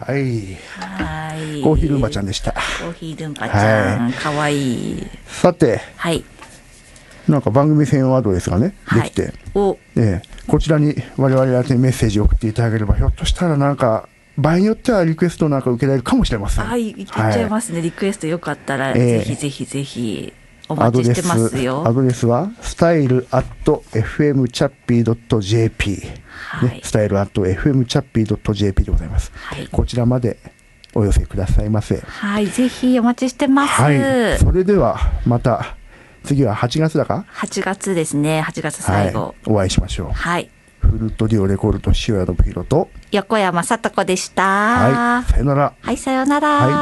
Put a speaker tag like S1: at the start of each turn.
S1: はい。
S2: はい。
S1: コーヒールンバちゃんでした。
S2: コーヒールンバちゃん、かわいい。
S1: さて、
S2: はい。
S1: なんか番組専用アドレスがね、できて、こちらに我々宛てにメッセージを送っていただければ、ひょっとしたらなんか、場合によってはリクエストなんか受けられるかもしれません。
S2: はい、いけちゃいますね。リクエストよかったら、ぜひぜひぜひ、お待ちしてますよ。
S1: アドレスは、style@fmchappy.jp。ね、style@fmchappy.jp でございます。はい。こちらまでお寄せくださいませ。
S2: はい、ぜひお待ちしてます。はい。
S1: それでは、また、次は8月だか
S2: ?8 月ですね。8月最後。
S1: お会いしましょう。
S2: はい。
S1: フルートデュオレコールと塩谷信弘と
S2: 横山さと子でした。
S1: はい。さよなら。
S2: はい、さよなら。はい。